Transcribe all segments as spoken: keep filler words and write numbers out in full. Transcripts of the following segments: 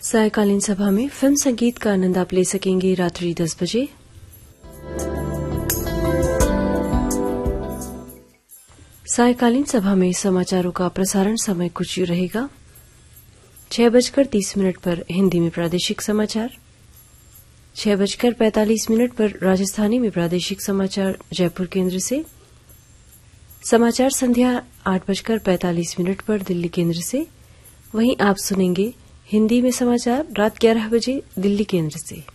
सायकालीन सभा में फिल्म संगीत का आनंद आप ले सकेंगे रात्रि दस बजे। सायकालीन सभा में समाचारों का प्रसारण समय कुछ यूं रहेगा। छह बजकर तीस मिनट पर हिंदी में प्रादेशिक समाचार, छह बजकर पैंतालीस मिनट पर राजस्थानी में प्रादेशिक समाचार जयपुर केंद्र से, समाचार संध्या आठ बजकर पैंतालीस मिनट पर दिल्ली केंद्र से। वहीं आप सुनेंगे हिंदी में समाचार रात ग्यारह बजे दिल्ली केंद्र से।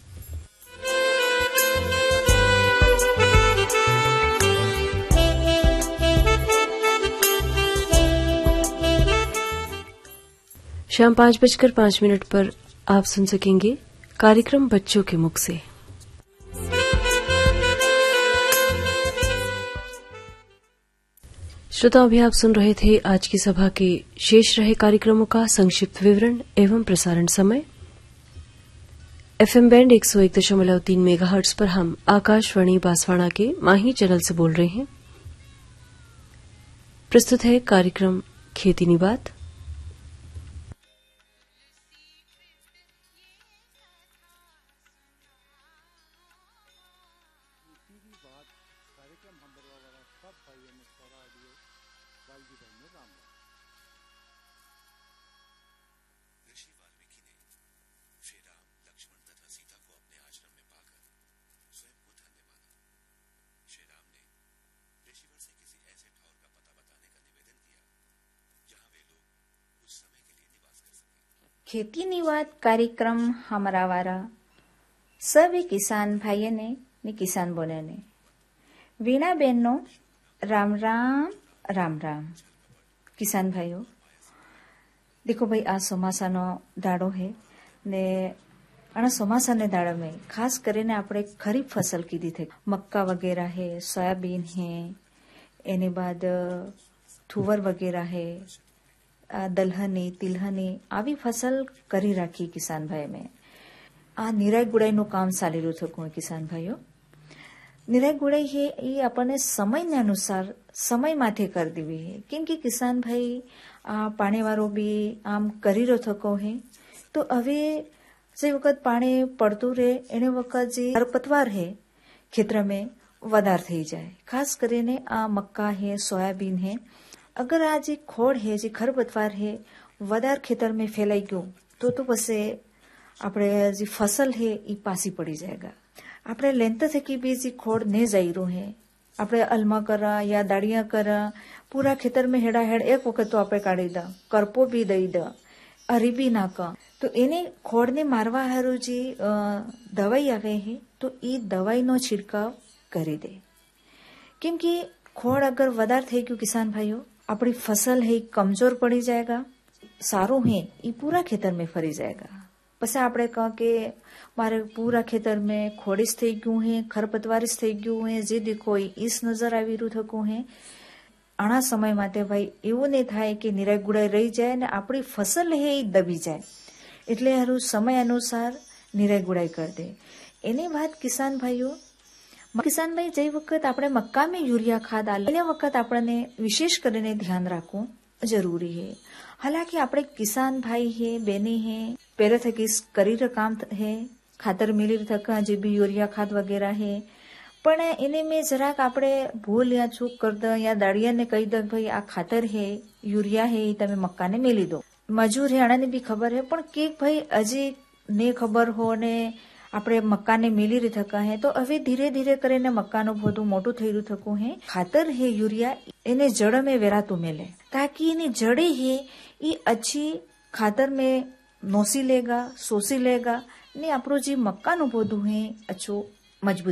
शाम पांच बजकर पांच मिनट पर आप सुन सकेंगे कार्यक्रम बच्चों के मुख से। श्रोताओं, अभी आप सुन रहे थे आज की सभा के शेष रहे कार्यक्रमों का संक्षिप्त विवरण एवं प्रसारण समय। एफएम बैंड एक सौ एक दशमलव तीन मेगाहर्ट्ज पर हम आकाशवाणी बांसवाड़ा के माही चैनल से बोल रहे हैं। प्रस्तुत है कार्यक्रम खेती निबात। ऋषि वाल्मीकि ने श्री राम, लक्ष्मण तथा सीता को अपने आश्रम में पाकर स्वयं को धन्य माना। श्री राम ने ऋषिवर से किसी ऐसे ठौर का पता बताने का निवेदन किया जहां वे लोग कुछ समय के लिए निवास कर सकें। खेती निवात कार्यक्रम हमारा वारा सभी किसान भाई ने ने किसान बोने ने वीणा बेन नो राम राम राम राम। किसान भाइयों, देखो भाई, आ ચોમાસાનો દાડો હે ને આના ચોમાસાને દાડામાં ખાસ કરીને આપણે ખરીફ ફસલ કીધી છે। મક્કા વગેરે હે, સોયાબીન હે, એની બાદ થુવર વગેરે હે, દલહની તિલહની આવી ફસલ કરી રાખી કિસાન ભાઈ મેં। આ નિરાય ગુડાઈનું કામ ચાલી રહ્યું છે કિસાન ભાઈઓ। નિરાય ગુડાઈ હે એ આપણને સમયને અનુસાર સમયમાંથી કરી દેવી હે, કેમ કે કિસાન ભાઈ આ પાણીવાળો બી આમ કરી રહ્યો થકો હે તો હવે જે વખત પાણી પડતું રહે એને વખત જે ખરપતવાર હે ખેતર में વધાર થઈ જાય। ખાસ કરીને આ મક્કા હે, સોયાબીન હે, અગર આ જે ખોડ હે, જે ખરપતવાર હે વધાર ખેતર में ફેલાઈ ગયો તો તો પછી આપણે જે ફસલ હે એ પાછી પડી જાયગા। આપણે લેન્થ થકી બી જે ખોડ ને જઈ રહ્યું હે, આપણે અલમા કરા या દાડિયા કરા पूरा खेतर में हेड़ा हेड़ एक वक्त तो आपे काढ़ी दा, करपो भी दई दा, अरी भी नाका तो एने खोड़ ने मारवा हारू जी दवाई आवे है तो ई दवाई नो छिड़काव करी दे, क्योंकि खोड़ अगर वधार थे क्यों किसान भाइयों अपनी फसल है कमजोर पड़ी जाएगा, सारो है ई पूरा खेतर में फरी जाएगा। પછી આપણે કહો કે મારે પૂરા ખેતર में ખોડીશ થઈ ગયું હે, ખરપતવારીશ થઈ ગયું હે, જે દેખો ઈસ નજર આવી રહ્યું થકું હે। આના સમય માટે ભાઈ એવું નહીં થાય કે નિરાય ગુડાઈ રહી જાય ને આપણી ફસલ હે એ દબી જાય, એટલે હારું સમય અનુસાર નિરાય ગુડાઈ કરી દે। એની વાત કિસાન ભાઈઓ, કિસાન ભાઈ જે વખત આપણે મક્કામાં યુરિયા ખાદ આલે એ વખત આપણને વિશેષ કરીને ધ્યાન રાખવું જરૂરી है। हालांकि આપણે કિસાન ભાઈ है, બેની है, પહેલે થકી કરી र काम है, खातर मिली थका जे भी यूरिया खाद वगैरह है, પણ એને મેં જરાક આપણે ભૂલ યા ચૂક કરી દો યા દાડિયાને કહી દો ભાઈ આ ખાતર હે, યુરિયા હે, તમે મક્કાને મેલી દો। મજૂર હે, આણાને બી ખબર હે, પણ કેક ભાઈ હજી ને ખબર હો ને આપણે મક્કાને મેલી રહી થકા હે તો હવે ધીરે ધીરે કરીને મક્કાનું બધું મોટું થઈ રહ્યું થકું હે। ખાતર હે યુરિયા એને જड़ में વેરાતું મેલે ताकि એની જड़े है ये अच्छी खातर में नोसी लेगा, सोसी लेगा ने આપણું જે મક્કાનું બધું હે અચ્છો મજબૂત